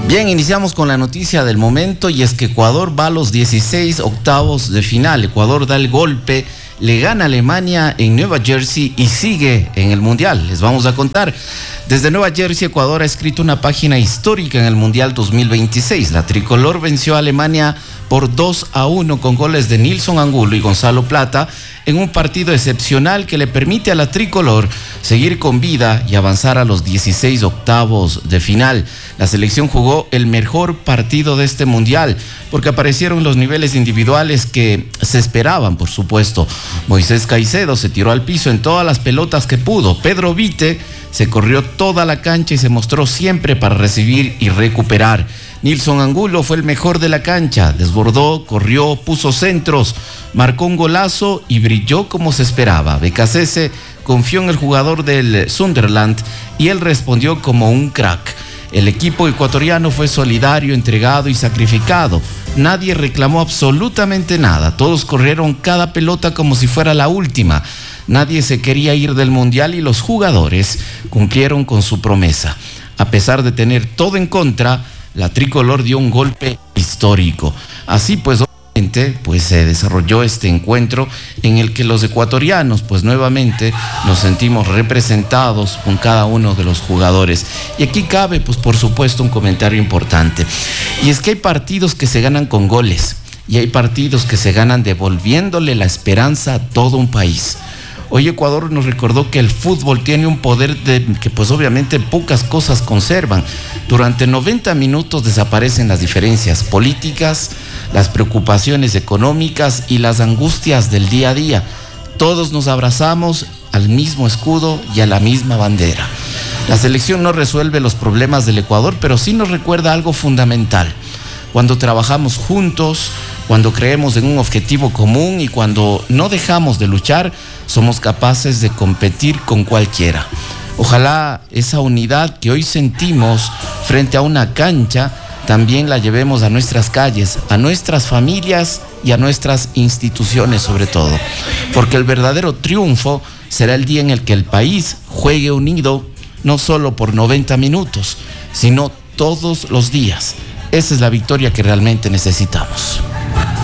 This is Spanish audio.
Bien, iniciamos con la noticia del momento y es que Ecuador va a los 16 octavos de final. Ecuador da el golpe, le gana a Alemania en Nueva Jersey y sigue en el Mundial. Les vamos a contar. Desde Nueva Jersey, Ecuador ha escrito una página histórica en el Mundial 2026. La tricolor venció a Alemania por 2-1 con goles de Nilson Angulo y Gonzalo Plata en un partido excepcional que le permite a la tricolor seguir con vida y avanzar a los 16 octavos de final. La selección jugó el mejor partido de este Mundial porque aparecieron los niveles individuales que se esperaban, por supuesto. Moisés Caicedo se tiró al piso en todas las pelotas que pudo. Pedro Vite se corrió toda la cancha y se mostró siempre para recibir y recuperar. Nilson Angulo fue el mejor de la cancha, desbordó, corrió, puso centros, marcó un golazo y brilló como se esperaba. Becasese confió en el jugador del Sunderland y él respondió como un crack. El equipo ecuatoriano fue solidario, entregado y sacrificado. Nadie reclamó absolutamente nada. Todos corrieron cada pelota como si fuera la última. Nadie se quería ir del Mundial y los jugadores cumplieron con su promesa. A pesar de tener todo en contra, la tricolor dio un golpe histórico. Así pues, obviamente, se desarrolló este encuentro en el que los ecuatorianos, nuevamente nos sentimos representados con cada uno de los jugadores. Y aquí cabe, por supuesto, un comentario importante. Y es que hay partidos que se ganan con goles y hay partidos que se ganan devolviéndole la esperanza a todo un país. Hoy Ecuador nos recordó que el fútbol tiene un poder que obviamente pocas cosas conservan. Durante 90 minutos desaparecen las diferencias políticas, las preocupaciones económicas y las angustias del día a día. Todos nos abrazamos al mismo escudo y a la misma bandera. La selección no resuelve los problemas del Ecuador, pero sí nos recuerda algo fundamental. Cuando trabajamos juntos, cuando creemos en un objetivo común y cuando no dejamos de luchar, somos capaces de competir con cualquiera. Ojalá esa unidad que hoy sentimos frente a una cancha también la llevemos a nuestras calles, a nuestras familias y a nuestras instituciones sobre todo. Porque el verdadero triunfo será el día en el que el país juegue unido, no solo por 90 minutos, sino todos los días. Esa es la victoria que realmente necesitamos.